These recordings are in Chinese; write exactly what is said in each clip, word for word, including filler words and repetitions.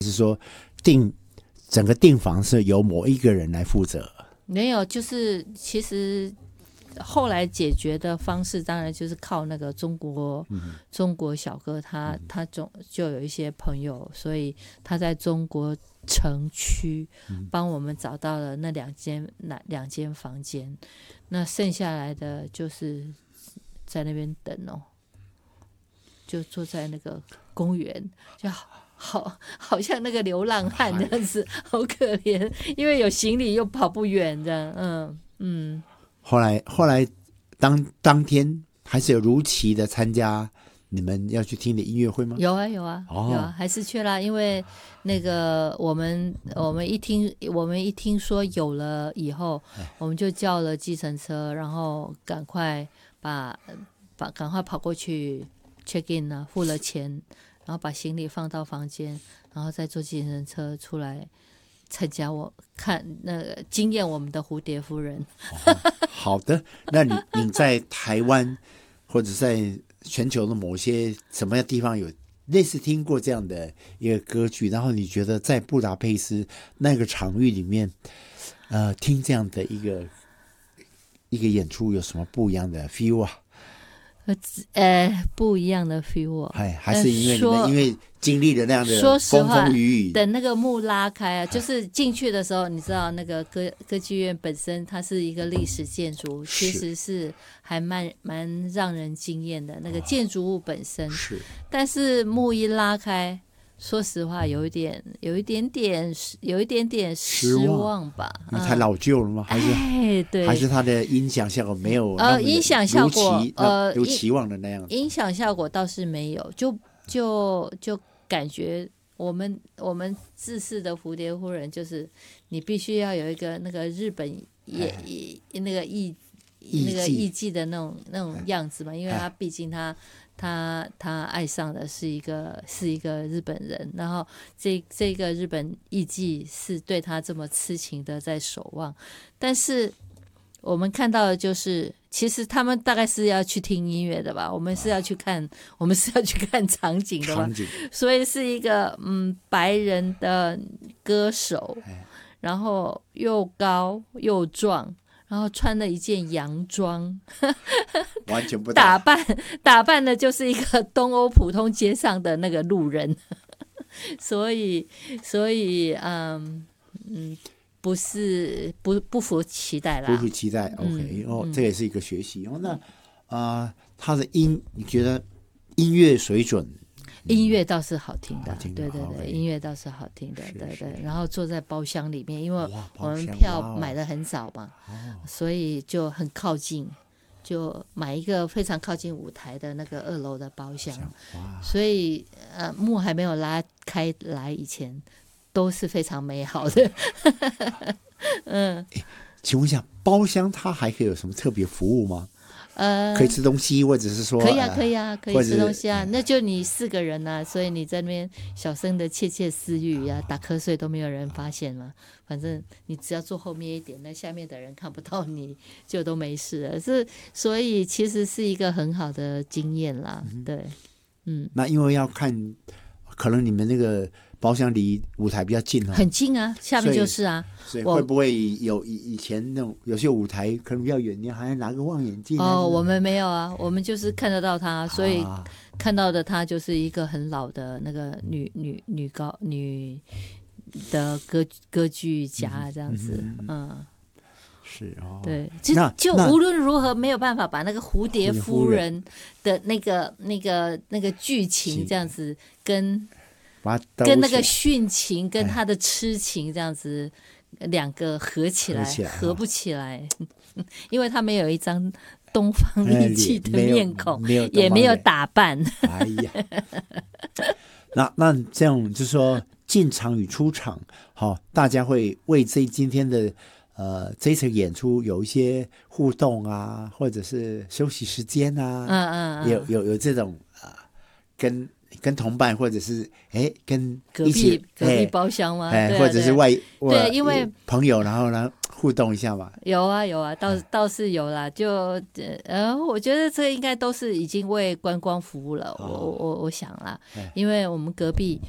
是说订整个订房是由某一个人来负责？ 没有，就是其实后来解决的方式，当然就是靠那个中国、嗯、中国小哥他，他他总就有一些朋友，所以他在中国城区帮我们找到了那两间那两间房间，那剩下来的就是在那边等哦，就坐在那个公园，就好。好，好像那个流浪汉这样子，好可怜，因为有行李又跑不远这样，嗯嗯。 后来后来当当天还是有如期的参加你们要去听的音乐会吗？ 有啊有啊、哦、有啊，还是去啦，因为那个我们我们一听我们一听说有了以后，我们就叫了计程车，然后赶快把把赶快跑过去 check in 啊，付了钱。然后把行李放到房间，然后再坐计程车出来参加我看那个惊艳我们的蝴蝶夫人。 哦、好的，那你你在台湾或者在全球的某些什么地方有类似听过这样的一个歌剧，然后你觉得在布达佩斯那个场域里面，呃，听这样的一个一个演出有什么不一样的 feel 啊？ 呃，不一样的 feel 啊， 哎，还是因为你们、呃、因为经历了那样的风风雨雨， 等那个幕拉开啊，就是进去的时候，你知道那个歌歌剧院本身它是一个历史建筑，其实是还蛮蛮让人惊艳的，那个建筑物本身是， 但是幕一拉开。说实话，有一点，有一点点，有一点点失望吧。 因为太老旧了吗？还是、 哎、对， 还是它的音响效果没有呃，音响效果呃如期望的那样子。 音响效果倒是没有，就就就感觉我们我们制式的蝴蝶夫人就是你必须要有一个那个日本也、哎、那个艺那个艺伎的那种那种样子嘛，因为他毕竟他。他他爱上的是一个是一个日本人，然后这这个日本艺伎是对他这么痴情的在守望，但是我们看到的就是，其实他们大概是要去听音乐的吧，我们是要去看，我们是要去看场景的吧，所以是一个嗯白人的歌手，然后又高又壮。然后穿了一件洋装， 完全不打扮打扮的就是一个东欧普通街上的那个路人，所以所以嗯嗯，不是不不符期待啦， 不符期待。OK，、嗯、哦、嗯，这也是一个学习哦。那啊、呃，他的音，你觉得音乐水准？ 音乐倒是好听的， 听对对对， okay. 音乐倒是好听的，对对。然后坐在包厢里面，因为我们票买的很早嘛，所以就很靠近，就买一个非常靠近舞台的那个二楼的包厢。所以呃，幕还没有拉开来以前，都是非常美好的。嗯， 请问一下，包厢它还可以有什么特别服务吗？ 呃， 可以吃东西，或者是说可以啊，可以啊，可以吃东西啊。那就你四个人啊，所以你在那边小声的窃窃私语啊，打瞌睡都没有人发现嘛。反正你只要坐后面一点，那下面的人看不到你就都没事了。是，所以其实是一个很好的经验啦。嗯、对，嗯。 那因为要看，可能你们那个包厢离舞台比较近哦， 很近啊，下面就是啊。 所以会不会有以前那种有些舞台可能比较远，你还要拿个望远镜？ 哦，我们没有啊，我们就是看得到他，所以看到的他就是一个很老的那个女女女高女的歌歌剧家这样子，嗯。嗯是哦， 对，就就无论如何没有办法把那个蝴蝶夫人的那个那个那个剧情这样子跟跟那个殉情跟他的痴情这样子。两个合起来，合, 起来合不起来，哦、因为他没有一张东方艺伎的面孔， 没有也没有打扮。 哎呀，那那这样就是说进场与出场，好、哦，大家会为这今天的呃这一场演出有一些互动啊，或者是休息时间啊， 嗯嗯嗯， 有有有这种啊、呃、跟。跟同伴或者是哎跟隔壁隔壁包厢吗？ 哎，或者是外对，因为朋友，然后呢互动一下嘛。 有啊有啊，倒倒是有啦。就呃，我觉得这应该都是已经为观光服务了。哦、我我我想啦，因为我们隔壁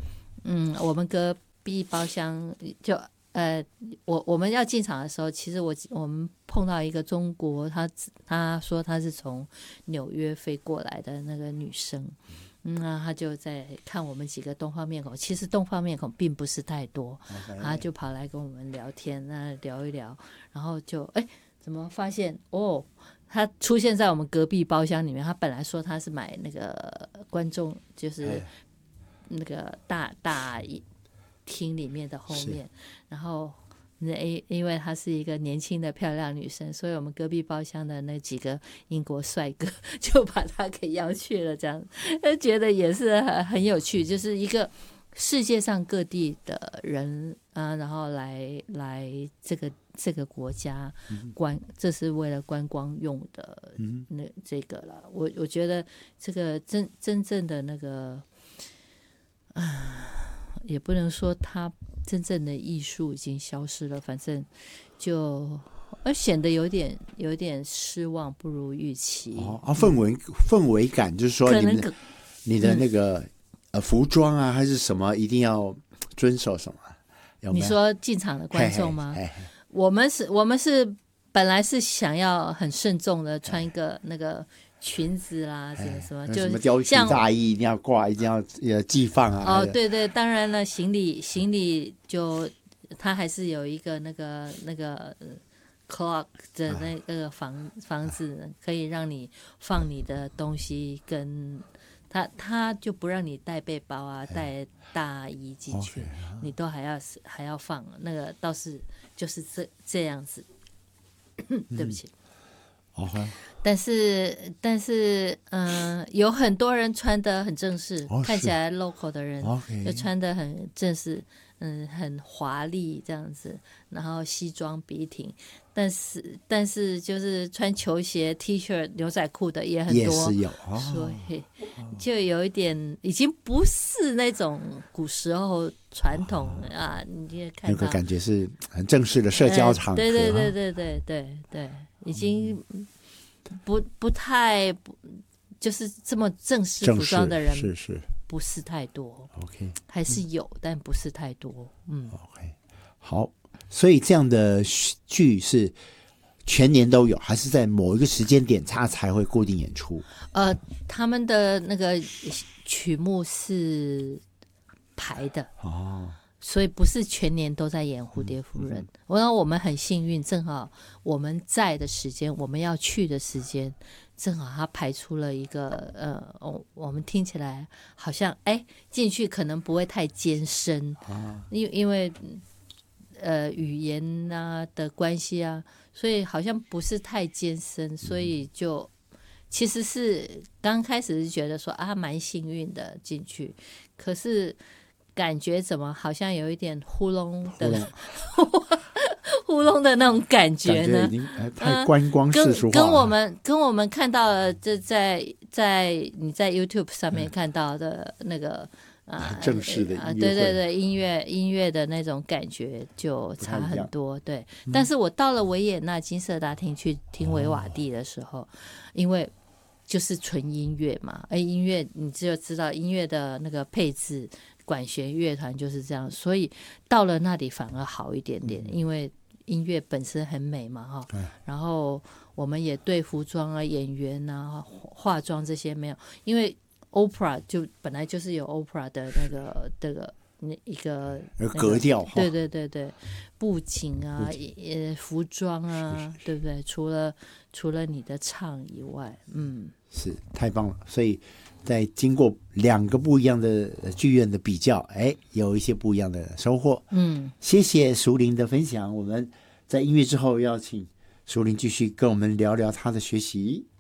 嗯，我们隔壁包厢就呃，我我们要进场的时候，其实我我们碰到一个中国，他他说他是从纽约飞过来的那个女生，嗯，那他就在看我们几个东方面孔，其实东方面孔并不是太多， okay. 他就跑来跟我们聊天，那聊一聊，然后就哎，怎么发现哦？他出现在我们隔壁包厢里面，他本来说他是买那个观众，就是那个大大厅里面的后面，然后因为她是一个年轻的漂亮女生，所以我们隔壁包厢的那几个英国帅哥就把她给邀去了，这样觉得也是很有趣，就是一个世界上各地的人啊，然后来来这个这个国家观，这是为了观光用的那这个了。我我觉得这个真真正的那个啊。也不能说它真正的艺术已经消失了，反正就而显得有点有点失望，不如预期。 哦，啊，氛围、嗯、氛围感，就是说你的你的那个、嗯、呃服装啊，还是什么，一定要遵守什么？有没有？ 你说进场的观众吗？嘿嘿嘿嘿我们是，我们是本来是想要很慎重的穿一个那个。裙子啦，什么什么，就什么貂皮大衣一定要挂，一定要呃寄放啊。 哦，对对，当然了，行李行李就它还是有一个那个那个 clock 的那个房房子，可以让你放你的东西跟。他他就不让你带背包啊，带大衣进去， okay, 你都还要还要放那个，倒是就是这这样子。对不起。 Okay. 但是但是嗯、呃，有很多人穿得很正式，哦、看起来 local 的人就穿得很正式，嗯，很华丽这样子，然后西装笔挺，但是但是就是穿球鞋 T 恤牛仔裤的也很多， 也是有、哦、 所以就有一点已经不是那种古时候传统、哦、啊，你也看到那个感觉是很正式的社交场合、 呃、对对对对对对对，已经不不太不就是这么正式服装的人是是不是太多 ，OK， 还是有、嗯，但不是太多。嗯 ，OK， 好，所以这样的剧是全年都有，还是在某一个时间点它才会固定演出？ 呃，他们的那个曲目是排的哦。 所以不是全年都在演蝴蝶夫人。我、嗯、我们很幸运，正好我们在的时间，我们要去的时间，正好他排出了一个呃，哦、我们听起来好像哎进去可能不会太艰深，啊、因因为呃语言啊的关系啊，所以好像不是太艰深，所以就、嗯、其实是刚开始是觉得说啊蛮幸运的进去，可是。感觉怎么好像有一点糊弄的糊弄的那种感觉呢？ 感觉已经太观光世俗化、 嗯、跟, 跟我们跟我们看到的，这在在你在 YouTube 上面看到的那个、 嗯、啊正式的音乐会、啊、 对对对，音乐音乐的那种感觉就差很多。对、嗯，但是我到了维也纳金色大厅去听维瓦蒂的时候，哦、因为就是纯音乐嘛，哎，音乐你只有知道音乐的那个配置。管弦乐团就是这样，所以到了那里反而好一点点，嗯、因为音乐本身很美嘛哈、嗯。然后我们也对服装啊、演员啊、化妆这些没有，因为 opera 就本来就是有 opera 的那个这个那一个、那个、 格调， 对对对对，布景啊、呃服装啊，是是是对不对？除了除了你的唱以外，嗯， 是太棒了，所以。在经过两个不一样的剧院的比较，哎，有一些不一样的收获。 嗯， 谢谢淑玲的分享。我们在音乐之后要请淑玲继续跟我们聊聊她的学习。